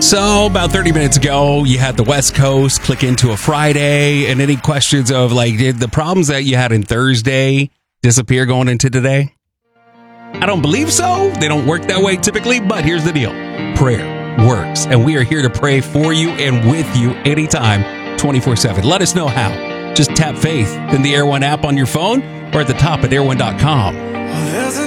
So, about 30 minutes ago, you had the West Coast click into a Friday. And any questions of, like, did the problems that you had in Thursday disappear going into today? I don't believe so. They don't work that way typically. But here's the deal. Prayer works. And we are here to pray for you and with you anytime, 24/7. Let us know how. Just tap Faith in the Air One app on your phone or at the top at air1.com.